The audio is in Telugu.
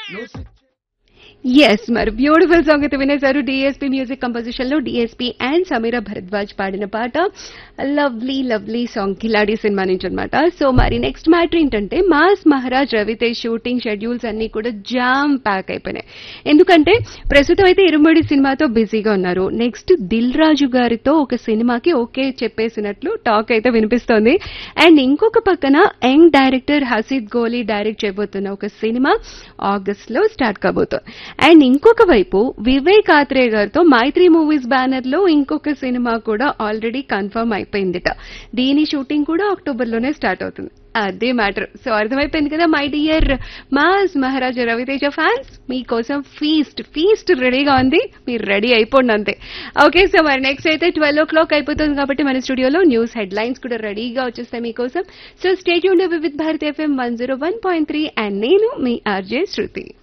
ఎస్ మరి బ్యూటిఫుల్ సాంగ్ అయితే వినేశారు. డిఎస్పీ మ్యూజిక్ కంపోజిషన్ లో డిఎస్పీ అండ్ సమీరా భరద్వాజ్ పాడిన పాట లవ్లీ లవ్లీ సాంగ్ కిలాడి సినిమా నుంచి అనమాట. సో మరి నెక్స్ట్ మ్యాటర్ ఏంటంటే mass Maharaj Ravitej shooting schedules అన్ని కూడా జామ్ ప్యాక్ అయిపోయినాయి. ఎందుకంటే ప్రస్తుతం అయితే ఇరుముడి సినిమాతో బిజీగా ఉన్నారు. నెక్స్ట్ దిల్ రాజు గారితో ఒక సినిమాకి ఓకే చెప్పేసినట్లు టాక్ అయితే వినిపిస్తోంది. అండ్ ఇంకొక పక్కన యంగ్ డైరెక్టర్ హసీద్ గోలీ డైరెక్ట్ చేయబోతున్న ఒక సినిమా ఆగస్ట్ లో స్టార్ట్ కాబోతోంది. అండ్ ఇంకొక వైపు వివేక్ ఆత్రేయ గారితో మైత్రి మూవీస్ బ్యానర్ లో ఇంకొక సినిమా కూడా ఆల్రెడీ కన్ఫర్మ్ అయిపోయిందిట. దీని షూటింగ్ కూడా అక్టోబర్ లోనే స్టార్ట్ అవుతుంది. అదే మ్యాటర్. సో అర్థమైపోయింది కదా my dear mass Maharaja Raviteja fans, మీకోసం ఫీస్ట్ రెడీగా ఉంది. మీరు రెడీ అయిపోండి అంతే. ఓకే, సో మరి నెక్స్ట్ అయితే 12 o'clock అయిపోతుంది కాబట్టి మన స్టూడియోలో న్యూస్ హెడ్లైన్స్ కూడా రెడీగా వచ్చేస్తాయి మీకోసం. So stay tuned with Bharat FM 101.3 and నేను మీ ఆర్జే శృతి.